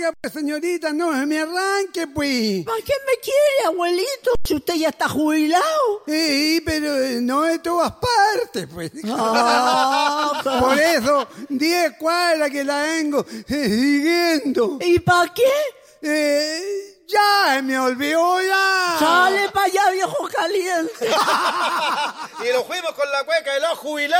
Oiga, pues señorita, no me arranque, pues. ¿Para qué me quiere, abuelito? Si usted ya está jubilado. Sí, pero no de todas partes, pues. Por eso, 10 cuadras que la vengo siguiendo. ¿Y para qué? Ya, me olvidó ya. Sale para allá, viejo caliente. Y lo fuimos con la cueca de los jubilados.